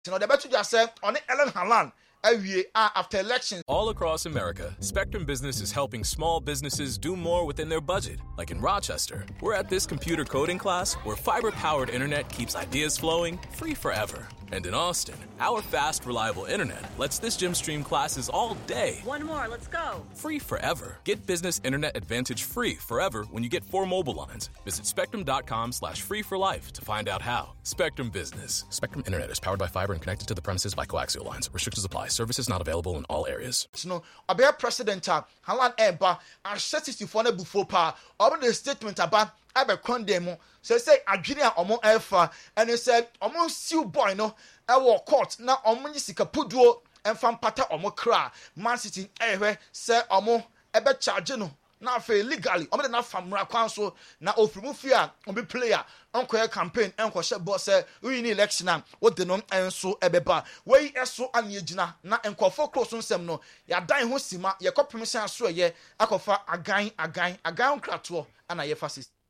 You know, the better just say on Ellen Haaland after elections. All across America, Spectrum Business is helping small businesses do more within their budget. Like in Rochester, we're at this computer coding class where fiber-powered internet keeps ideas flowing free forever. And in Austin, our fast, reliable internet lets this gym stream classes all day. One more, let's go. Free forever. Get Business Internet Advantage free forever when you get 4 mobile lines. Visit spectrum.com/free for life to find out how. Spectrum Business. Spectrum Internet is powered by fiber and connected to the premises by coaxial lines. Restrictions apply. Services not available in all areas. No, Abia President Haaland Eba and 64 na before pa. Over the statement about Abercrombie say adwene a omo alpha and he said omo siu boy no e wo court na omo nyisika puduo emfa mpata omo kra Man City ehwe say omo ebe charge no na fe legally omo de na famra kwan so na ofrimu fi a obi player onko campaign enko she boss say we need election am what de no enso ebeba we eso anegina na enkofo close nsem no ya dan ho sima ye kopem se aso ye akofa agan krato ana ye fascist